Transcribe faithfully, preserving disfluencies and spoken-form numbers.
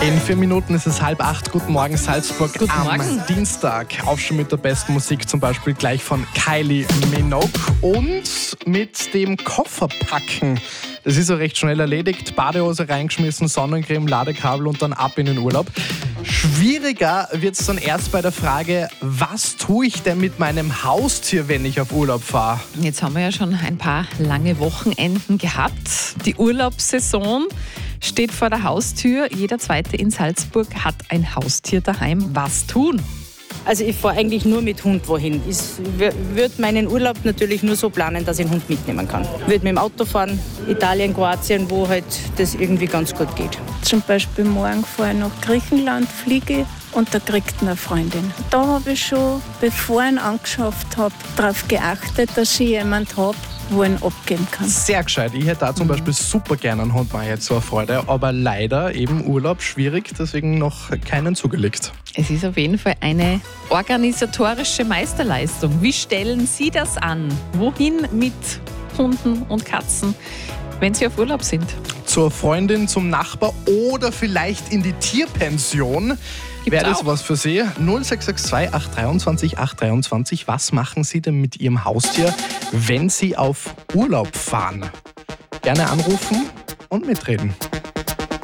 In vier Minuten ist es halb acht. Guten Morgen, Salzburg. Guten am Morgen. Dienstag. Auch schon mit der besten Musik, zum Beispiel gleich von Kylie Minogue. Und mit dem Kofferpacken. Das ist ja recht schnell erledigt. Badehose reingeschmissen, Sonnencreme, Ladekabel und dann ab in den Urlaub. Schwieriger wird es dann erst bei der Frage, was tue ich denn mit meinem Haustier, wenn ich auf Urlaub fahre? Jetzt haben wir ja schon ein paar lange Wochenenden gehabt. Die Urlaubssaison steht vor der Haustür. Jeder Zweite in Salzburg hat ein Haustier daheim. Was tun? Also ich fahre eigentlich nur mit Hund wohin. Ich würde meinen Urlaub natürlich nur so planen, dass ich einen Hund mitnehmen kann. Ich würde mit dem Auto fahren, Italien, Kroatien, wo halt das irgendwie ganz gut geht. Zum Beispiel morgen fahre ich nach Griechenland, fliege und da kriegt eine Freundin. Da habe ich schon, bevor ich ihn angeschafft habe, darauf geachtet, dass ich jemanden habe, wo ich ihn abgeben kann. Sehr gescheit. Ich hätte da zum Beispiel super gerne einen Hund, mache jetzt so eine Freude. Aber leider eben Urlaub schwierig, deswegen noch keinen zugelegt. Es ist auf jeden Fall eine organisatorische Meisterleistung. Wie stellen Sie das an? Wohin mit Hunden und Katzen, wenn Sie auf Urlaub sind? Zur Freundin, zum Nachbar oder vielleicht in die Tierpension. Wäre das auch. was für Sie? null sechs sechs zwei acht zwei acht drei zwei. Was machen Sie denn mit Ihrem Haustier, wenn Sie auf Urlaub fahren? Gerne anrufen und mitreden.